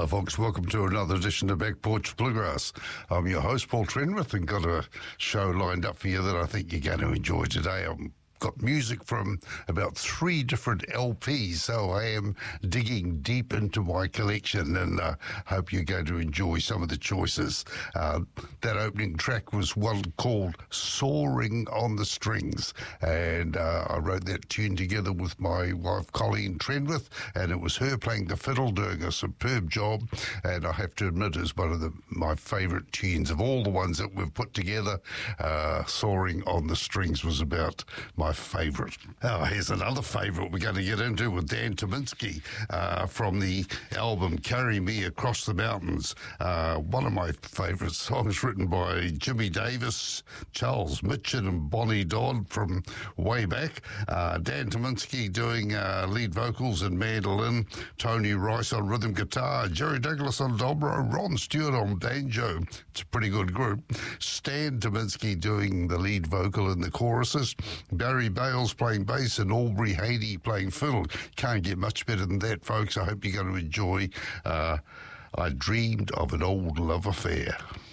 Hello, folks. Welcome to another edition of Back Porch Bluegrass. I'm your host, Paul Trenwith, and got a show lined up for you that I think you're going to enjoy today. I've got music from about 3 different LPs, so I am digging deep into my collection, and hope you're going to enjoy some of the choices. That opening track was one called Soaring on the Strings, and I wrote that tune together with my wife, Colleen Trenwith, and it was her playing the fiddle, doing a superb job, and I have to admit it's one of my favourite tunes of all the ones that we've put together. Soaring on the Strings was about my favourite. Oh, here's another favourite we're going to get into with Dan Tyminski from the album Carry Me Across the Mountains. One of my favourite songs written by Jimmy Davis, Charles Mitchell and Bonnie Dodd from way back. Dan Tyminski doing lead vocals and mandolin, Tony Rice on rhythm guitar, Jerry Douglas on dobro, Ron Stewart on banjo. It's a pretty good group. Stan Tyminski doing the lead vocal and the choruses, Barry Bales playing bass, and Aubrey Haney playing fiddle. Can't get much better than that, folks. I hope you're going to enjoy I Dreamed of an Old Love Affair.